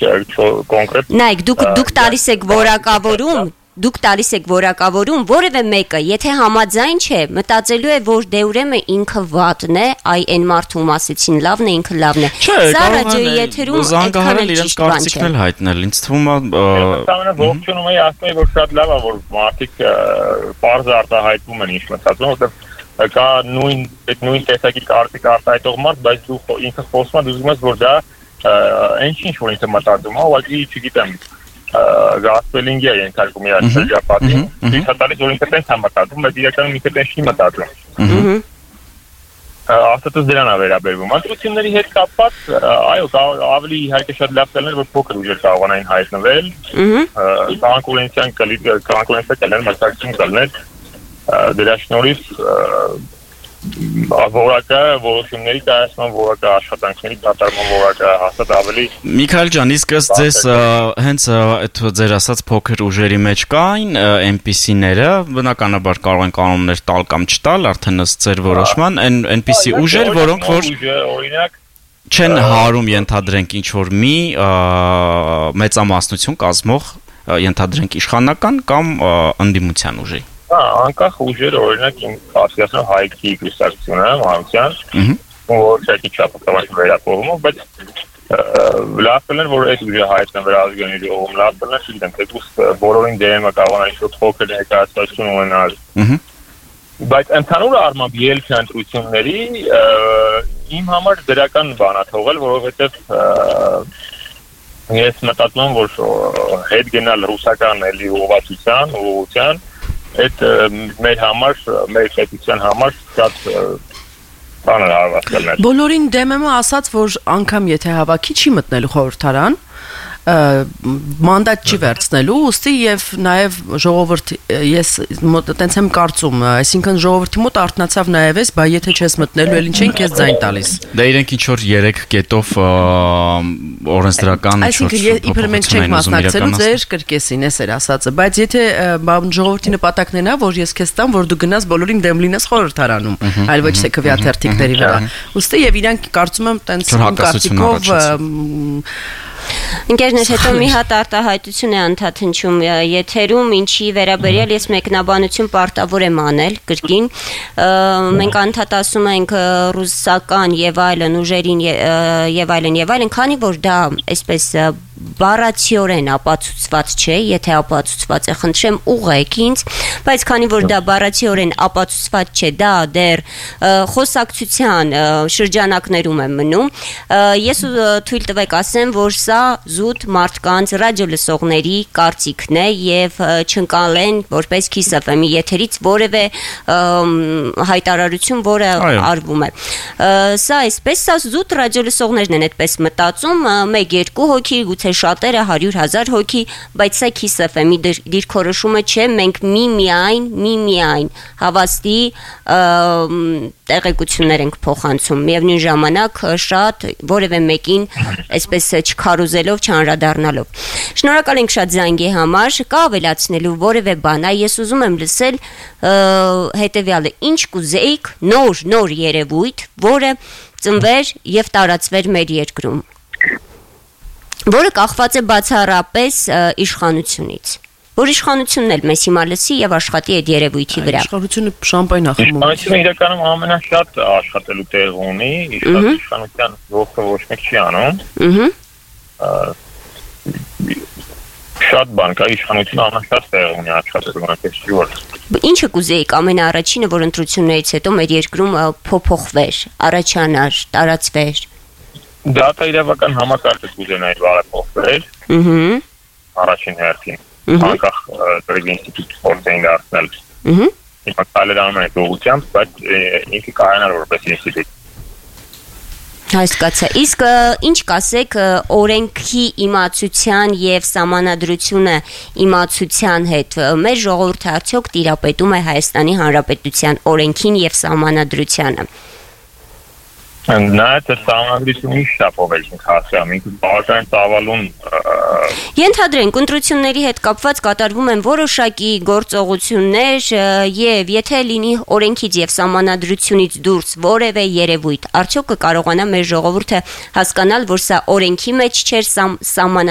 կոնկրետ Նայեք, դուք տալիս եք որակավորում, որևէ մեկը, եթե համաձայն չէ, մտածելու է, որ դե ուրեմն ինքը վատն է, այն մարդու ասեցին լավն է, ինքը լավն է։ Սա ռադիոյի եթերում զանգահարել իրենց կարծիքն էլ հայտնել, ինձ թվում է ողջունում եմ, ասում եմ, որ շատ լավ է, որ մարդիկ բարձ արտահայտվում են ինչ մտածում, որովհետև կա նույն տեսակի կարծիք արտահայտող մարդ, բայց դու ինքը խոսում ես, ուզում ես, որ դա ինչ որ ինքը մտածում է, ուղղակի չգիտեմ գասպելինգի է ենթարկում իր շրջապատին, ինքը տալիս որ ինքը տենց է մտածում, բայց իրականում ինքը տենց չի մտածում։ Աստծո դրան է վերաբերվում։ Ընտրությունների հետ կապված, այո, ավելի իհարկե շատ լավ կլիներ, որ փոքր ուժեր կարողանային հայտնվել, կոնկուրենցիա կլներ, մասնակցություն կլներ, դրա շնորհիվ որակը որոշումների կայացման որակը աշխատանքների կատարման որակը հաստատ ավելի Միքայել ջան, իսկ ըստ ձեզ հենց այդ ձեր ասած փոքր ուժերի մեջ կային NPC-ները, բնականաբար կարող են կանոններ տալ կամ չտալ, արդեն ըստ ձեր որոշման, NPC ուժեր, որոնք որ օրինակ չեն հարում ենթադրենք ինչ որ մի մեծամասնություն կազմող ենթադրենք իշխանական կամ ընդդիմության ուժի անկախ ուժեր օրինակ ասում հայքի կուսակցությունը հանցյան որ չեկի չափակված վերապահում բայց լավ կլներ որ այդ ուժը հայտնվեր ազգային ժողովում լավ կլներ չգիտեմ թե բոլորին դեմը կարողանա ինչ-որ փոքր ներկայացություն ունենալ բայց ընդհանուր առմամբ ելքի ընտրությունների իմ համար դրական բան է թողել որովհետև ես մտածում եմ որ հետ գնալ ռուսական էլի ուղղվածության այդ մեր համար, մեր պետության համար շատ բաներ հարված կլներ։ Բոլորին դեմ եմ ասած, որ անգամ եթե հավաքի չի մտնելու խորհրդարան, մանդատ չի վերցնելու, ուստի եւ նաեւ ժողովուրդ ես տենց եմ կարծում, այսինքն ժողովրդի մոտ արտնացավ նաեւ էս, բա եթե չես մտնելու, էլ ինչ են քեզ ձայն տալիս։ Դա իրենք ինչ որ 3 կետով օրենսդրական այսինքն իբր մենք չենք մասնակցելու ձեր կրկեսին, էս էր ասածը, բայց եթե ժողովրդի նպատակն է նա, որ ես քեզ տամ, որ դու գնաս բոլորին դեմ լինես խորհրդարանում, այլ ոչ թե քվեաթերթիկների վրա։ Ուստի եւ իրանք կարծում եմ տենց կարծիքով Ընկերներ, հետո մի հատ արտահայտություն է անդադհնչում եթերում, ինչի վերաբերյալ ես մեկնաբանություն պարտավոր եմ անել կրկին։ Մենք անդադ ասում ենք ռուսական եւ այլն ուժերին եւ այլն, քանի որ դա այսպես բառացիորեն ապացուցված չէ, եթե ապացուցված է, խնդրեմ ուղղեք ինձ, բայց քանի որ դա բառացիորեն ապացուցված չէ, դա դեռ խոսակցության շրջանակներում է մնում, ես թույլ տվեք ասեմ, որ սա զուտ մարդկանց ռադիոլսողների կարծիքն է եւ չընկալեն որպես Kiss FM-ի եթերից որևէ հայտարարություն, որը արվում է։ Սա այսպես, սա զուտ ռադիոլսողներն են այդպես մտածում, 1-2 հոգի, գուցե շատերը 100,000 հոգի, բայց սա Kiss FM-ի դիրքորոշումը չէ, մենք միմիայն հավաստի տեղեկություններ ենք փոխանցում, միևնույն ժամանակ շատ որևէ մեկին այսպես չքարոզելով, չանդրադառնալով։ Շնորհակալ ենք շատ զանգի համար, կա ավելացնելու որևէ բան, ես ուզում եմ լսել հետևյալը, ինչ կուզեիք նոր երևույթ, որը ծնվեր եւ տարածվեր մեր երկրում, որը կախված է բացառապես իշխանությունից, որ իշխանությունն էլ մեզ հիմա լսի եւ աշխատի այդ երևույթի վրա։ Իշխանությունը շամպայն է խմում։ Իշխանությունը իրականում ամենաշատ աշխատելու տեղ ունի, իշխանության ոչ մեկ չի անում։ Շատ բան կա, իշխանությունը ամենաշատ տեղ ունի աշխատելու, այնպես չի որ։ Ինչը կուզեիք ամենաառաջինը, որ ընտրություններից հետո մեր երկրում փոփոխվեր, առաջանար, տարածվեր։ Դատա իրավական համակարգը կուզենայի բարեփոխվել։ Առաջին հերթին անկախ ինստիտուտ փորձեն դարձնել։ Հիմա կալերանում է գողությամբ, բայց ինքը կայանալ որպես ինստիտուտ։ Հասկացա։ Իսկ ինչ կասեք օրենքի իմացության եւ սահմանադրությունը իմացության հետ։ Մեր ժողովուրդը արդյոք տիրապետում է Հայաստանի Հանրապետության օրենքին եւ սահմանադրությանը։ Նայած սահմանադրությունը շապով էլ հասյամ, ինքը բավական ծավալուն Ենթադրենք, ընտրությունների հետ կապված կատարվում են որոշակի գործողություններ եւ եթե լինի օրենքից եւ սահմանադրությունից դուրս որևէ երևույթ, արդյոք կկարողանա մեր ժողովուրդը հասկանալ, որ սա օրենքի մեջ չէր,